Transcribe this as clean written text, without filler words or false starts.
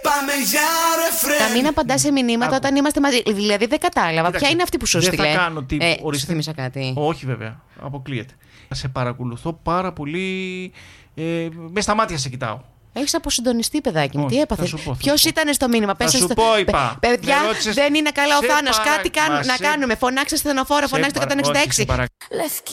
πάμε για ρεφρέν. Να μην απαντά σε μηνύματα όταν είμαστε μαζί. Δηλαδή δεν κατάλαβα. Ποια είναι αυτή που σου στείλε? Δεν θα κάνω τίποτα. Σου θύμισα κάτι. Όχι βέβαια. Αποκλείεται. Σε παρακολουθώ πάρα πολύ. Με στα μάτια σε κοιτάω. Έχεις αποσυντονιστεί, παιδάκι μου. Όχι, Τι έπαθες? Ποιος ήταν στο μήνυμα? Θα σου πω, είπα. Παιδιά, δεν είναι καλά ο Θάνος. Κάτι μα να κάνουμε. Φωνάξε στενοφόρο, φωνάξτε το 166.